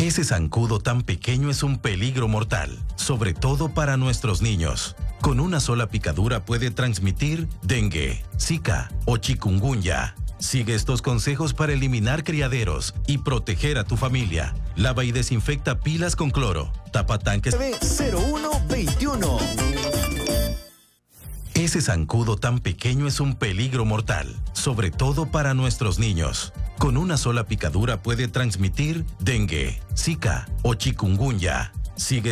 Ese zancudo tan pequeño es un peligro mortal, sobre todo para nuestros niños. Con una sola picadura puede transmitir dengue, zika o chikungunya. Sigue estos consejos para eliminar criaderos y proteger a tu familia. Lava y desinfecta pilas con cloro. Tapa tanques 0121. Ese zancudo tan pequeño es un peligro mortal, sobre todo para nuestros niños. Con una sola picadura puede transmitir dengue, zika o chikungunya. Sigue